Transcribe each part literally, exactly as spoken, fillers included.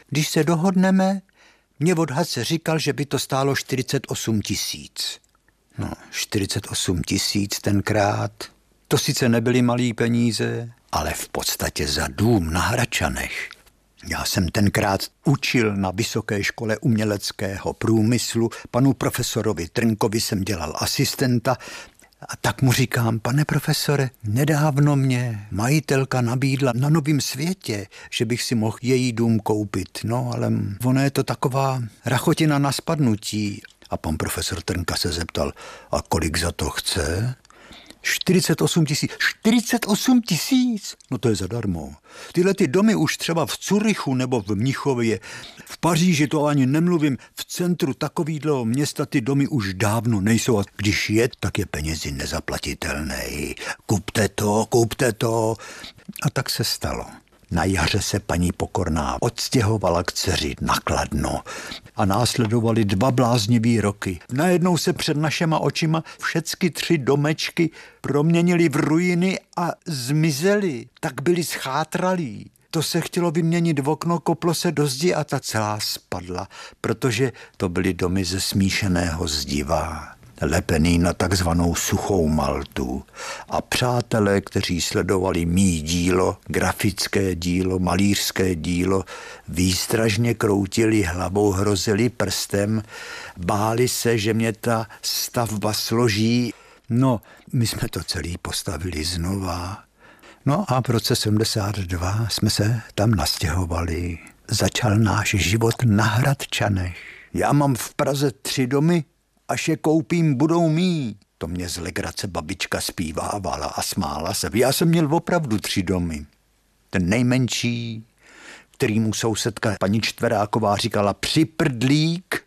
Když se dohodneme, mě odhad se říkal, že by to stálo čtyřicet osm tisíc. No, čtyřicet osm tisíc tenkrát, to sice nebyly malý peníze, ale v podstatě za dům na Hradčanech. Já jsem tenkrát učil na Vysoké škole uměleckého průmyslu, panu profesorovi Trnkovi jsem dělal asistenta a tak mu říkám, pane profesore, nedávno mě majitelka nabídla na Novém Světě, že bych si mohl její dům koupit. No, ale ono je to taková rachotina na spadnutí. A pan profesor Trnka se zeptal, a kolik za to chce? čtyřicet osm tisíc. čtyřicet osm tisíc? No to je zadarmo. Tyhle ty domy už třeba v Curychu nebo v Mnichově, v Paříži, to ani nemluvím, v centru takovýhle města ty domy už dávno nejsou. A když je, tak je penězi nezaplatitelný. Kupte to, kupte to. A tak se stalo. Na jaře se paní Pokorná odstěhovala k dceři na Kladno a následovaly dva bláznivý roky. Najednou se před našima očima všechny tři domečky proměnily v ruiny a zmizely, tak byly schátralí. To se chtělo vyměnit v okno, koplo se do zdi a ta celá spadla, protože to byly domy ze smíšeného zdiva, lepený na takzvanou suchou maltu. A přátelé, kteří sledovali mý dílo, grafické dílo, malířské dílo, výstražně kroutili hlavou, hrozili prstem, báli se, že mě ta stavba složí. No, my jsme to celý postavili znova. No a v roce sedmdesát dva jsme se tam nastěhovali. Začal náš život na Hradčanech. Já mám v Praze tři domy, až je koupím, budou mý. To mě z legrace babička zpívávala a smála se. Já jsem měl opravdu tři domy. Ten nejmenší, kterýmu sousedka paní Čtveráková říkala připrdlík,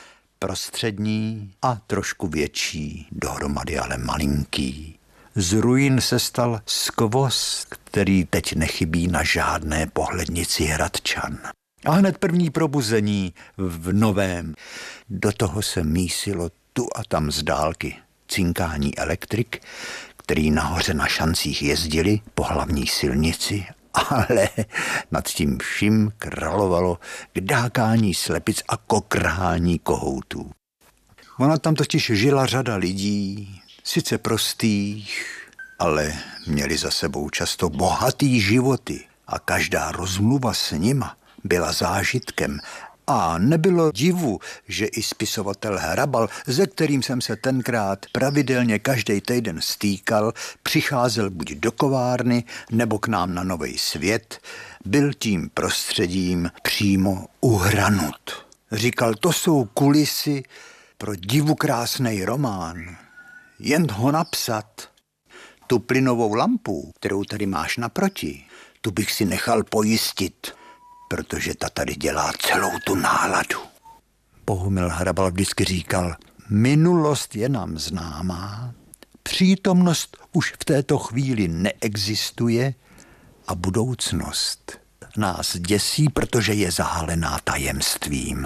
prostřední a trošku větší, dohromady ale malinký. Z ruin se stal skvost, který teď nechybí na žádné pohlednici Hradčan. A hned první probuzení v novém. Do toho se mísilo tu a tam z dálky cinkání elektrik, který nahoře na šancích jezdili po hlavní silnici, ale nad tím vším královalo kdákání slepic a kokrhání kohoutů. Ona tam totiž žila řada lidí, sice prostých, ale měli za sebou často bohatý životy a každá rozmluva s nima byla zážitkem. A nebylo divu, že i spisovatel Hrabal, se kterým jsem se tenkrát pravidelně každý týden stýkal, přicházel buď do kovárny nebo k nám na Nový Svět, byl tím prostředím přímo uhranut. Říkal, to jsou kulisy pro divukrásnej román. Jen ho napsat. Tu plynovou lampu, kterou tady máš naproti, tu bych si nechal pojistit, protože ta tady dělá celou tu náladu. Bohumil Hrabal vždycky říkal, minulost je nám známá, přítomnost už v této chvíli neexistuje a budoucnost nás děsí, protože je zahalená tajemstvím.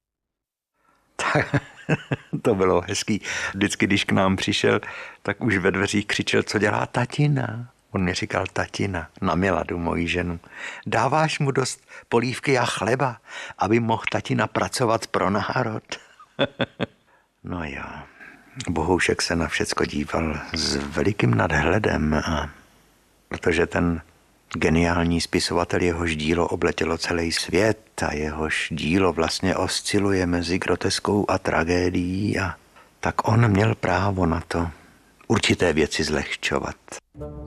To bylo hezký. Vždycky, když k nám přišel, tak už ve dveřích křičel, co dělá tatina. On mi říkal, tatina, na Miladu, moji ženu. Dáváš mu dost polívky a chleba, aby mohl tatina pracovat pro národ? No jo, Bohoušek se na všecko díval s velikým nadhledem, a protože ten geniální spisovatel, jehož dílo obletělo celý svět a jehož dílo vlastně osciluje mezi groteskou a tragédií, a tak on měl právo na to určité věci zlehčovat.